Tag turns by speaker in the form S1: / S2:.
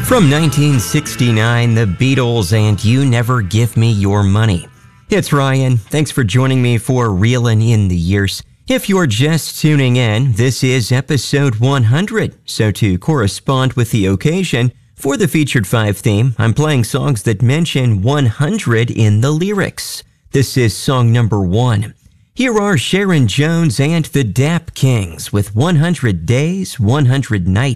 S1: From 1969, The Beatles and You Never Give Me Your Money. It's Ryan. Thanks for joining me for Reelin' in the Years. If you're just tuning in, this is episode 100. So to correspond with the occasion, for the Featured 5 theme, I'm playing songs that mention 100 in the lyrics. This is song number 1. Here are Sharon Jones and the Dap Kings with 100 Days, 100 Nights.